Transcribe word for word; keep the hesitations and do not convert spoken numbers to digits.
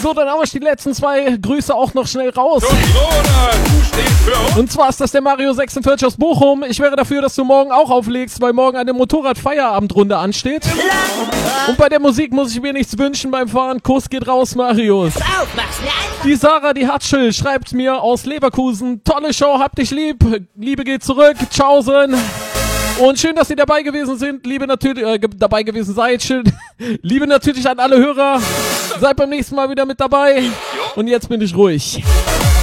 So, dann haben wir die letzten zwei Grüße auch noch schnell raus. Und zwar ist das der Mario sechsundvierzig aus Bochum. Ich wäre dafür, dass du morgen auch auflegst, weil morgen eine Motorrad-Feierabendrunde ansteht. Und bei der Musik muss ich mir nichts wünschen beim Fahren. Kuss geht raus, Marius. Die Sarah, die Hatschel, schreibt mir aus Leverkusen. Tolle Show, hab dich lieb. Liebe geht zurück. Tschaußen. Und schön, dass ihr dabei gewesen sind. Liebe natürlich, äh, dabei gewesen seid. Schön. Liebe natürlich an alle Hörer. Seid beim nächsten Mal wieder mit dabei. Und jetzt bin ich ruhig.